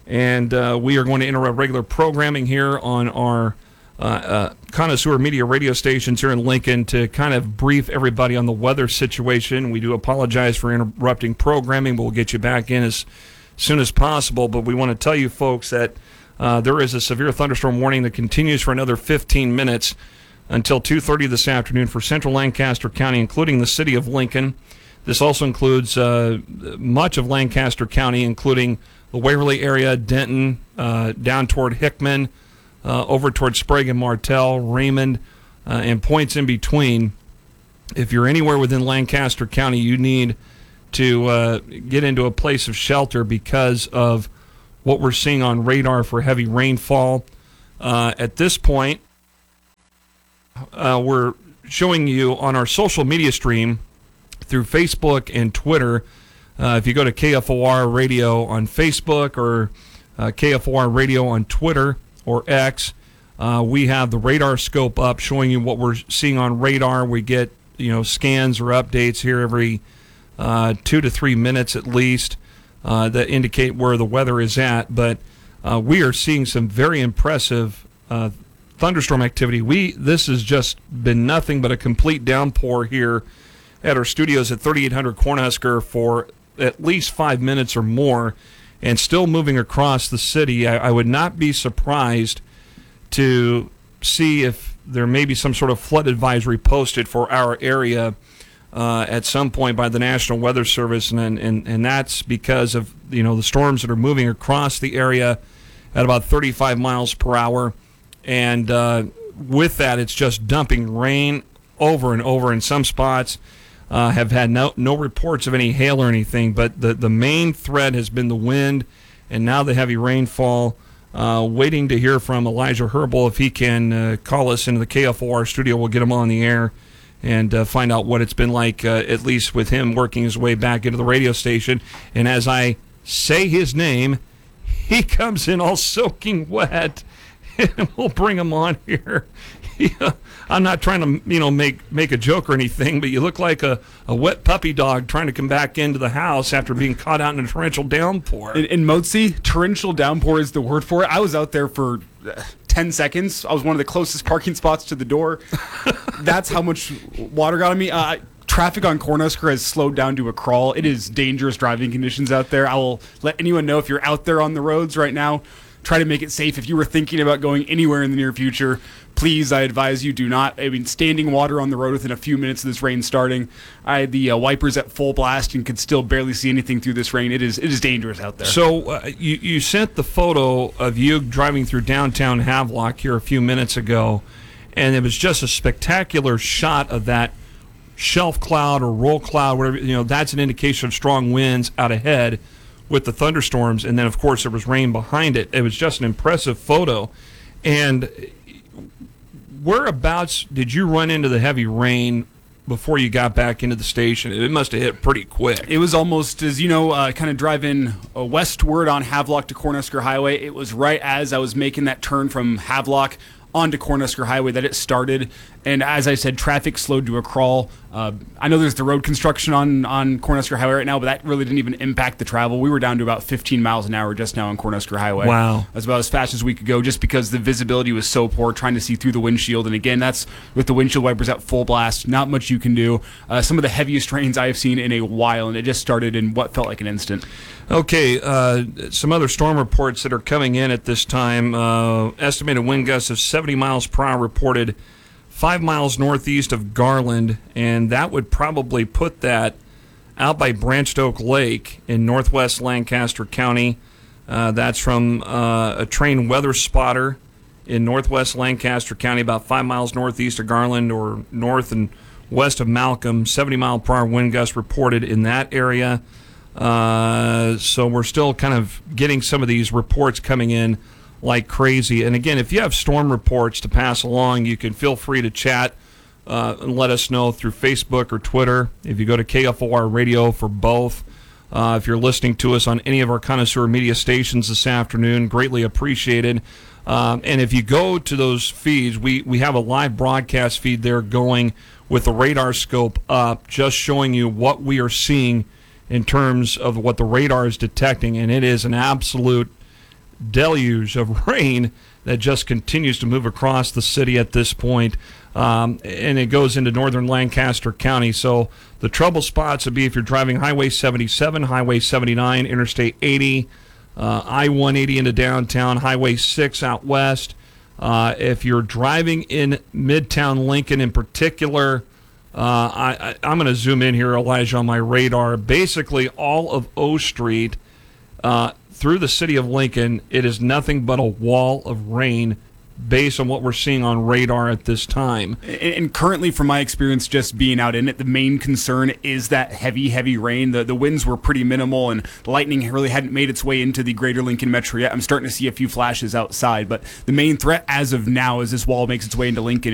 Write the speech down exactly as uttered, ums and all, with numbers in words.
And uh, we are going to interrupt regular programming here on our uh, uh, Connoisseur Media radio stations here in Lincoln to kind of brief everybody on the weather situation. We do apologize for interrupting programming. We'll get you back in as soon as possible. But we want to tell you folks that uh, there is a severe thunderstorm warning that continues for another fifteen minutes until two thirty this afternoon for central Lancaster County, including the city of Lincoln. This also includes uh, much of Lancaster County, including the Waverly area, Denton, uh, down toward Hickman, uh, over toward Sprague and Martell, Raymond, uh, and points in between. If you're anywhere within Lancaster County, you need to uh, get into a place of shelter because of what we're seeing on radar for heavy rainfall. Uh, at this point, uh, we're showing you on our social media stream through Facebook and Twitter. Uh, if you go to K F O R Radio on Facebook or uh, K F O R Radio on Twitter or X, uh, we have the radar scope up showing you what we're seeing on radar. We get, you know, scans or updates here every uh, two to three minutes at least uh, that indicate where the weather is at. But uh, we are seeing some very impressive uh, thunderstorm activity. We this has just been nothing but a complete downpour here at our studios at thirty-eight hundred Cornhusker for at least five minutes or more, and still moving across the city. I, I would not be surprised to see if there may be some sort of flood advisory posted for our area uh, at some point by the National Weather Service, and, and and that's because of, you know, the storms that are moving across the area at about thirty-five miles per hour, and uh, with that, it's just dumping rain over and over in some spots. Uh, have had no no reports of any hail or anything, but the, the main threat has been the wind and now the heavy rainfall. Uh, waiting to hear from Elijah Herbal if he can uh, call us into the K F O R studio. We'll get him on the air and uh, find out what it's been like, uh, at least with him working his way back into the radio station. And as I say his name, he comes in all soaking wet, and we'll bring him on here. Yeah, I'm not trying to, you know, make make a joke or anything, but you look like a, a wet puppy dog trying to come back into the house after being caught out in a torrential downpour. In, in Motzi, torrential downpour is the word for it. I was out there for uh, ten seconds. I was one of the closest parking spots to the door. That's how much water got on me. Uh, traffic on Cornhusker has slowed down to a crawl. It is dangerous driving conditions out there. I will let anyone know if you're out there on the roads right now, try to make it safe. If you were thinking about going anywhere in the near future, please, I advise you do not. I mean, standing water on the road within a few minutes of this rain starting. I had the uh, wipers at full blast and could still barely see anything through this rain. It is it is dangerous out there. So uh, you, you sent the photo of you driving through downtown Havelock here a few minutes ago, and it was just a spectacular shot of that shelf cloud or roll cloud, whatever. You know, that's an indication of strong winds out ahead with the thunderstorms, and then, of course, there was rain behind it. It was just an impressive photo. And whereabouts did you run into the heavy rain before you got back into the station? It must have hit pretty quick. It was almost, as you know, uh, kind of driving uh, westward on Havelock to Cornhusker Highway. It was right as I was making that turn from Havelock onto Cornhusker Highway that it started. And as I said, traffic slowed to a crawl. Uh, I know there's the road construction on, on Cornhusker Highway right now, but that really didn't even impact the travel. We were down to about fifteen miles an hour just now on Cornhusker Highway. Wow. That's about as fast as we could go just because the visibility was so poor, trying to see through the windshield. And again, that's with the windshield wipers at full blast. Not much you can do. Uh, some of the heaviest rains I have seen in a while, and it just started in what felt like an instant. Okay, uh, some other storm reports that are coming in at this time. Uh, estimated wind gusts of seventy miles per hour reported five miles northeast of Garland, and that would probably put that out by Branched Oak Lake in northwest Lancaster County. Uh, that's from uh, a train weather spotter in northwest Lancaster County, about five miles northeast of Garland or north and west of Malcolm. seventy mile per hour wind gusts reported in that area. Uh, so we're still kind of getting some of these reports coming in like crazy. And again, if you have storm reports to pass along, you can feel free to chat uh, and let us know through Facebook or Twitter. If you go to K F O R Radio for both. Uh, if you're listening to us on any of our Connoisseur Media stations this afternoon, greatly appreciated. Um, and if you go to those feeds, we, we have a live broadcast feed there going with the radar scope up, just showing you what we are seeing in terms of what the radar is detecting. And it is an absolute deluge of rain that just continues to move across the city at this point. Um, and it goes into northern Lancaster County. So the trouble spots would be if you're driving Highway seventy-seven, Highway seventy-nine, Interstate eighty, uh, I one eighty into downtown, Highway six out west. Uh, if you're driving in Midtown Lincoln in particular, uh, I, I, I'm going to zoom in here, Elijah, on my radar. Basically, all of O Street uh, through the city of Lincoln, it is nothing but a wall of rain based on what we're seeing on radar at this time. And, and currently, from my experience just being out in it, the main concern is that heavy, heavy rain. The the winds were pretty minimal, and the lightning really hadn't made its way into the greater Lincoln metro yet. I'm starting to see a few flashes outside, but the main threat as of now, as this wall makes its way into Lincoln,